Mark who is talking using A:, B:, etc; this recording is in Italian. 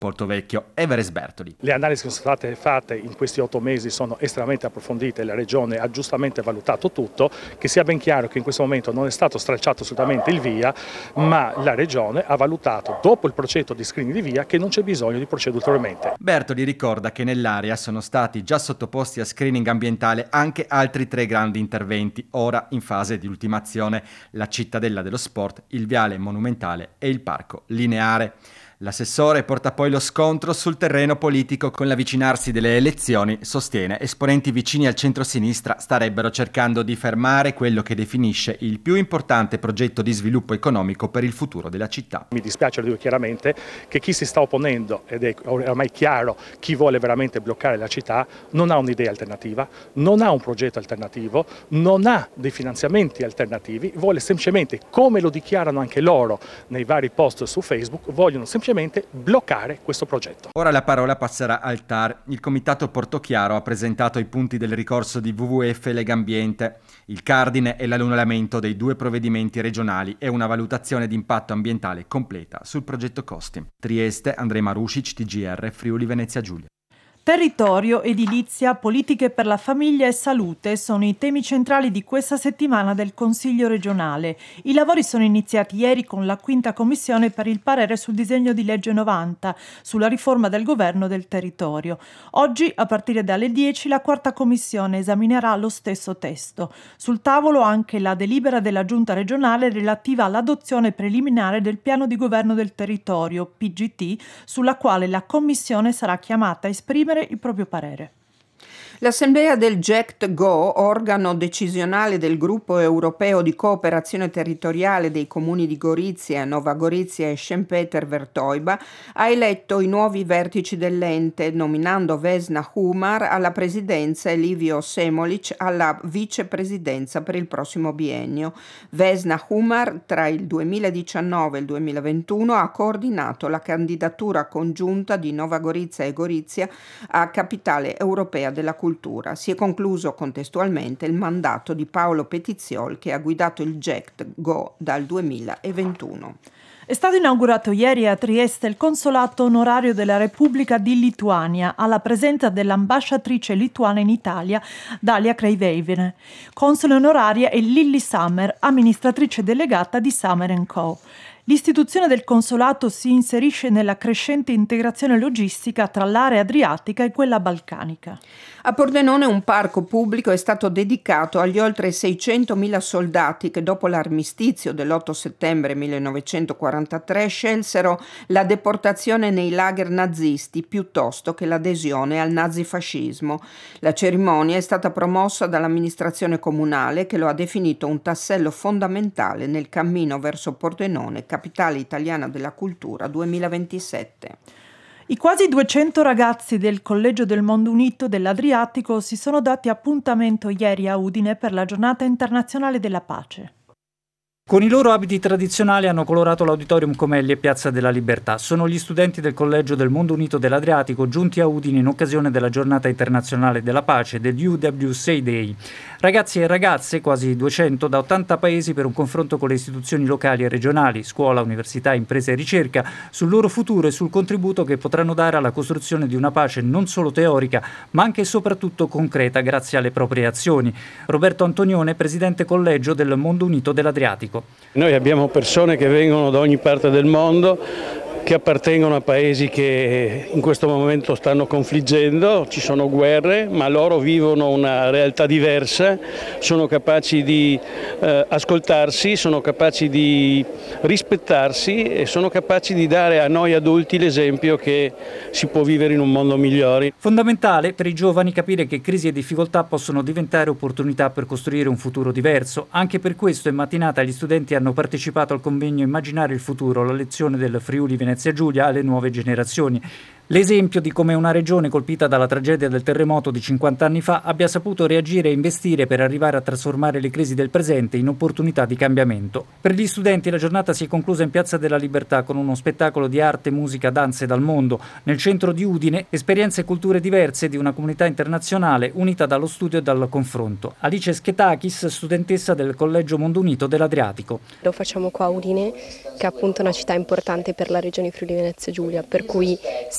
A: Portovecchio, Everest Bertoli.
B: Le analisi che sono state fatte in questi 8 mesi sono estremamente approfondite, la Regione ha giustamente valutato tutto, che sia ben chiaro che in questo momento non è stato stralciato assolutamente il via, ma la Regione ha valutato dopo il progetto di screening di via che non c'è bisogno di procedere ulteriormente.
A: Bertoli ricorda che nell'area sono stati già sottoposti a screening ambientale anche altri 3 grandi interventi, ora in fase di ultimazione: la cittadella dello sport, il viale monumentale e il parco lineare. L'assessore porta poi lo scontro sul terreno politico. Con l'avvicinarsi delle elezioni, sostiene, esponenti vicini al centro-sinistra starebbero cercando di fermare quello che definisce il più importante progetto di sviluppo economico per il futuro della città.
B: Mi dispiace, lo dico chiaramente, che chi si sta opponendo, ed è ormai chiaro chi vuole veramente bloccare la città, non ha un'idea alternativa, non ha un progetto alternativo, non ha dei finanziamenti alternativi, vuole semplicemente, come lo dichiarano anche loro nei vari post su Facebook, vogliono semplicemente bloccare questo progetto.
A: Ora la parola passerà al TAR. Il comitato Portochiaro ha presentato i punti del ricorso di WWF e Legambiente. Il cardine è l'annullamento dei 2 provvedimenti regionali e una valutazione di impatto ambientale completa sul progetto costi. Trieste, Andrej Marušić, TGR, Friuli Venezia Giulia.
C: Territorio, edilizia, politiche per la famiglia e salute sono i temi centrali di questa settimana del Consiglio regionale. I lavori sono iniziati ieri con la 5ª commissione per il parere sul disegno di legge 90 sulla riforma del governo del territorio. Oggi, a partire dalle 10, la 4ª commissione esaminerà lo stesso testo. Sul tavolo anche la delibera della Giunta regionale relativa all'adozione preliminare del piano di governo del territorio, PGT, sulla quale la commissione sarà chiamata a esprimere il proprio parere.
D: L'Assemblea del GECT-GO, organo decisionale del Gruppo Europeo di Cooperazione Territoriale dei Comuni di Gorizia, Nova Gorizia e Szentpéter-Vertojba, ha eletto i nuovi vertici dell'ente, nominando Vesna Humar alla presidenza e Livio Semolic alla vicepresidenza per il prossimo biennio. Vesna Humar, tra il 2019 e il 2021, ha coordinato la candidatura congiunta di Nova Gorizia e Gorizia a Capitale Europea della Cultura. Si è concluso contestualmente il mandato di Paolo Petiziol, che ha guidato il GECT-GO dal 2021.
C: È stato inaugurato ieri a Trieste il consolato onorario della Repubblica di Lituania, alla presenza dell'ambasciatrice lituana in Italia, Dalia Kreiveinen. Console onoraria è Lilly Summer, amministratrice delegata di Summer & Co. L'istituzione del consolato si inserisce nella crescente integrazione logistica tra l'area adriatica e quella balcanica.
D: A Pordenone un parco pubblico è stato dedicato agli oltre 600.000 soldati che dopo l'armistizio dell'8 settembre 1943 scelsero la deportazione nei lager nazisti piuttosto che l'adesione al nazifascismo. La cerimonia è stata promossa dall'amministrazione comunale, che lo ha definito un tassello fondamentale nel cammino verso Pordenone, capitale italiana della cultura 2027.
C: I quasi 200 ragazzi del Collegio del Mondo Unito dell'Adriatico si sono dati appuntamento ieri a Udine per la Giornata Internazionale della Pace.
E: Con i loro abiti tradizionali hanno colorato l'Auditorium Comelli e Piazza della Libertà. Sono gli studenti del Collegio del Mondo Unito dell'Adriatico giunti a Udine in occasione della Giornata Internazionale della Pace, degli UWC Day. Ragazzi e ragazze, quasi 200, da 80 paesi per un confronto con le istituzioni locali e regionali, scuola, università, imprese e ricerca, sul loro futuro e sul contributo che potranno dare alla costruzione di una pace non solo teorica, ma anche e soprattutto concreta grazie alle proprie azioni. Roberto Antonione, presidente Collegio del Mondo Unito dell'Adriatico.
F: Noi abbiamo persone che vengono da ogni parte del mondo, che appartengono a paesi che in questo momento stanno confliggendo, ci sono guerre, ma loro vivono una realtà diversa, sono capaci di ascoltarsi, sono capaci di rispettarsi e sono capaci di dare a noi adulti l'esempio che si può vivere in un mondo migliore.
E: Fondamentale per i giovani capire che crisi e difficoltà possono diventare opportunità per costruire un futuro diverso. Anche per questo in mattinata gli studenti hanno partecipato al convegno Immaginare il futuro, la lezione del Friuli Venezia Giulia alle nuove generazioni. L'esempio di come una regione colpita dalla tragedia del terremoto di 50 anni fa abbia saputo reagire e investire per arrivare a trasformare le crisi del presente in opportunità di cambiamento. Per gli studenti la giornata si è conclusa in Piazza della Libertà con uno spettacolo di arte, musica, danze dal mondo. Nel centro di Udine, esperienze e culture diverse di una comunità internazionale unita dallo studio e dal confronto. Alice Schetakis, studentessa del Collegio Mondo Unito dell'Adriatico.
G: Lo facciamo qua a Udine, che è appunto una città importante per la regione Friuli Venezia Giulia, per cui